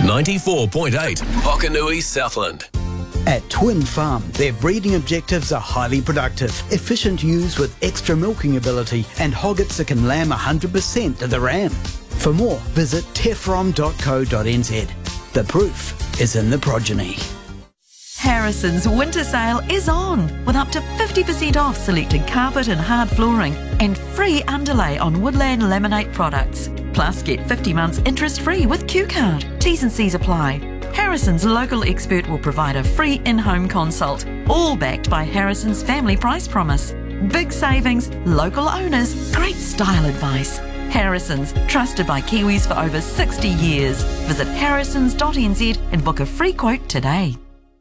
94.8 Hokanui Southland. At Twin Farm, their breeding objectives are highly productive, efficient ewes with extra milking ability, and hoggets that can lamb 100% of the ram. For more, visit tefrom.co.nz. The proof is in the progeny. Harrison's winter sale is on, with up to 50% off selected carpet and hard flooring and free underlay on Woodland Laminate products. Plus, get 50 months interest-free with Q-Card. T's and C's apply. Harrison's local expert will provide a free in-home consult, all backed by Harrison's family price promise. Big savings, local owners, great style advice. Harrison's, trusted by Kiwis for over 60 years. Visit harrisons.nz and book a free quote today.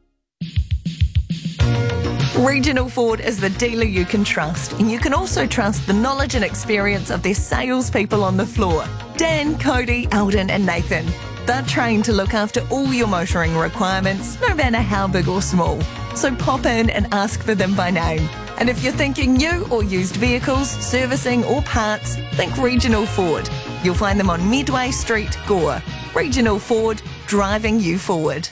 Regional Ford is the dealer you can trust, and you can also trust the knowledge and experience of their salespeople on the floor. Dan, Cody, Alden and Nathan. They're trained to look after all your motoring requirements, no matter how big or small. So pop in and ask for them by name. And if you're thinking new or used vehicles, servicing or parts, think Regional Ford. You'll find them on Midway Street, Gore. Regional Ford, driving you forward.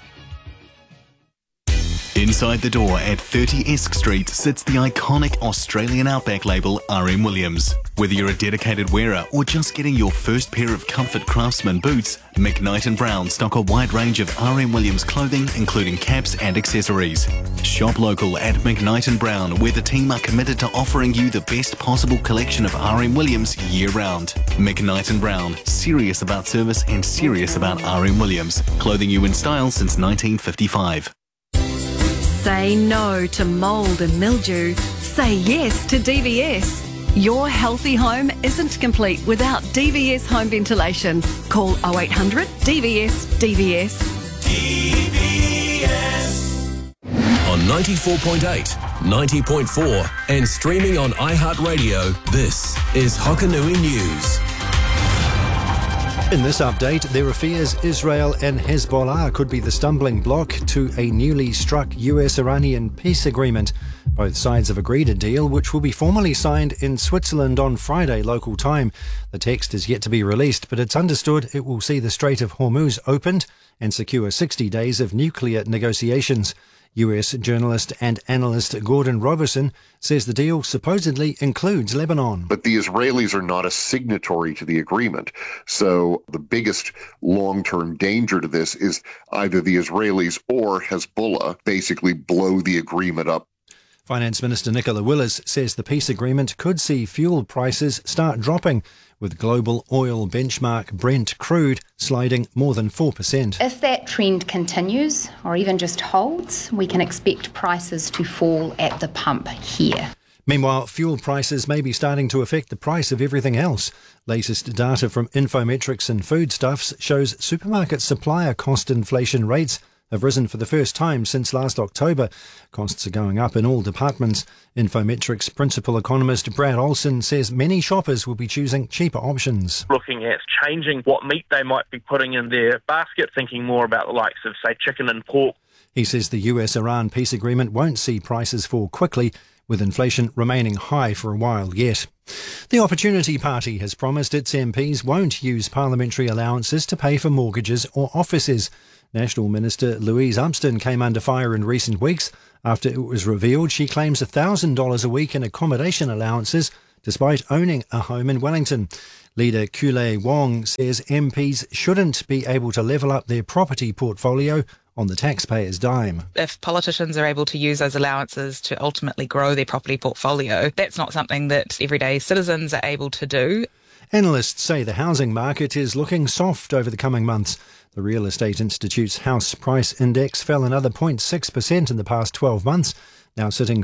Inside the door at 30 Esk Street sits the iconic Australian Outback label RM Williams. Whether you're a dedicated wearer or just getting your first pair of comfort Craftsman boots, McKnight & Brown stock a wide range of RM Williams clothing, including caps and accessories. Shop local at McKnight & Brown, where the team are committed to offering you the best possible collection of RM Williams year-round. McKnight & Brown, serious about service and serious about RM Williams. Clothing you in style since 1955. Say no to mould and mildew. Say yes to DVS. Your healthy home isn't complete without DVS home ventilation. Call 0800 DVS DVS. DVS. On 94.8, 90.4 and streaming on iHeartRadio, this is Hokanui News. In this update, there are fears Israel and Hezbollah could be the stumbling block to a newly struck US-Iranian peace agreement. Both sides have agreed a deal which will be formally signed in Switzerland on Friday local time. The text is yet to be released, but it's understood it will see the Strait of Hormuz opened and secure 60 days of nuclear negotiations. US journalist and analyst Gordon Roberson says the deal supposedly includes Lebanon. But the Israelis are not a signatory to the agreement. So the biggest long-term danger to this is either the Israelis or Hezbollah basically blow the agreement up. Finance Minister Nicola Willis says the peace agreement could see fuel prices start dropping, with global oil benchmark Brent crude sliding more than 4%. If that trend continues or even just holds, we can expect prices to fall at the pump here. Meanwhile, fuel prices may be starting to affect the price of everything else. Latest data from Infometrics and Foodstuffs shows supermarket supplier cost inflation rates have risen for the first time since last October. Costs are going up in all departments. Infometrics principal economist Brad Olson says many shoppers will be choosing cheaper options. Looking at changing what meat they might be putting in their basket, thinking more about the likes of, say, chicken and pork. He says the US-Iran peace agreement won't see prices fall quickly, with inflation remaining high for a while yet. The Opportunity Party has promised its MPs won't use parliamentary allowances to pay for mortgages or offices. National Minister Louise Upston came under fire in recent weeks after it was revealed she claims $1,000 a week in accommodation allowances despite owning a home in Wellington. Leader Kule Wong says MPs shouldn't be able to level up their property portfolio on the taxpayer's dime. If politicians are able to use those allowances to ultimately grow their property portfolio, that's not something that everyday citizens are able to do. Analysts say the housing market is looking soft over the coming months. The Real Estate Institute's House Price Index fell another 0.6% in the past 12 months, now sitting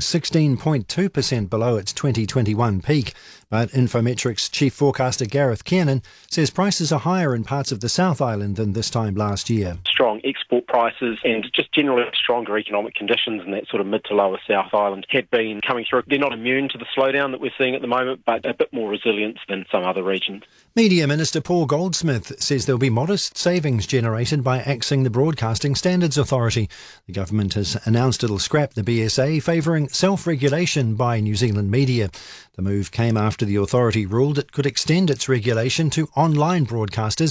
16.2% below its 2021 peak. But Infometrics chief forecaster Gareth Kiernan says prices are higher in parts of the South Island than this time last year. Strong export prices and just generally stronger economic conditions in that sort of mid to lower South Island had been coming through. They're not immune to the slowdown that we're seeing at the moment, but a bit more resilience than some other regions. Media Minister Paul Goldsmith says there'll be modest savings generated by axing the Broadcasting Standards Authority. The government has announced it'll scrap the BSA, favouring self-regulation by New Zealand media. The move came after the authority ruled it could extend its regulation to online broadcasters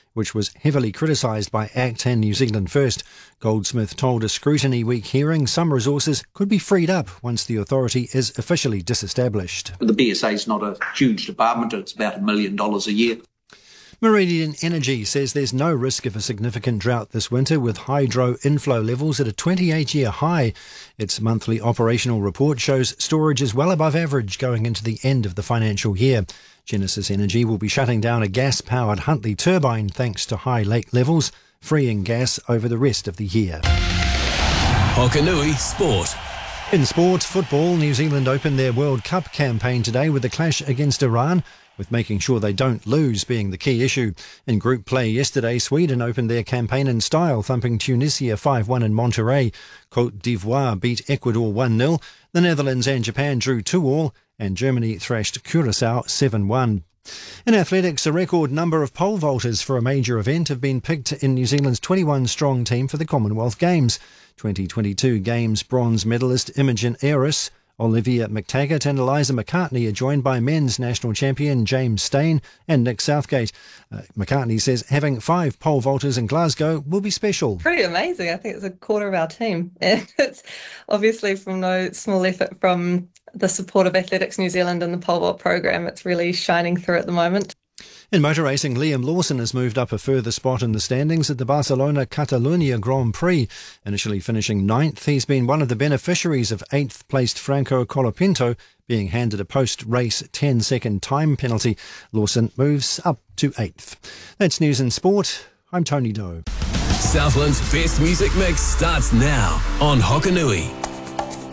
which was heavily criticised by ACT and New Zealand First. Goldsmith told a Scrutiny Week hearing some resources could be freed up once the authority is officially disestablished. The BSA is not a huge department, it's about $1 million a year. Meridian Energy says there's no risk of a significant drought this winter, with hydro inflow levels at a 28-year high. Its monthly operational report shows storage is well above average going into the end of the financial year. Genesis Energy will be shutting down a gas-powered Huntly turbine thanks to high lake levels, freeing gas over the rest of the year. Hokanui Sport. In sport, football, New Zealand opened their World Cup campaign today with the clash against Iran, with making sure they don't lose being the key issue. In group play yesterday, Sweden opened their campaign in style, thumping Tunisia 5-1 in Monterrey. Côte d'Ivoire beat Ecuador 1-0. The Netherlands and Japan drew 2-2, and Germany thrashed Curaçao 7-1. In athletics, a record number of pole vaulters for a major event have been picked in New Zealand's 21-strong team for the Commonwealth Games. 2022 Games bronze medalist Imogen Ayres, Olivia McTaggart and Eliza McCartney are joined by men's national champion James Stain and Nick Southgate. McCartney says having 5 pole vaulters in Glasgow will be special. Pretty amazing. I think it's a quarter of our team. And it's obviously from no small effort from the support of Athletics New Zealand and the pole vault program. It's really shining through at the moment. In motor racing, Liam Lawson has moved up a further spot in the standings at the Barcelona Catalunya Grand Prix. Initially finishing 9th, he's been one of the beneficiaries of 8th placed Franco Colapinto being handed a post-race 10-second time penalty. Lawson moves up to 8th. That's news and sport. I'm Tony Doe. Southland's best music mix starts now on Hokanui.